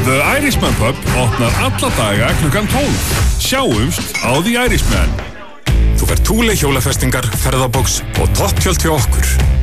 The Irishman Pub opnar alla daga klukkan 12. Sjáumst á The Irishman. Þú fær Thule hjólafestingar, ferðabox og topptjöld hjá okkur.